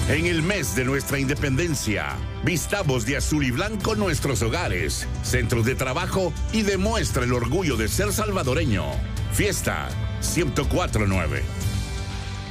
En el mes de nuestra independencia, vistamos de azul y blanco nuestros hogares, centros de trabajo y demuestra el orgullo de ser salvadoreño. Fiesta 1049.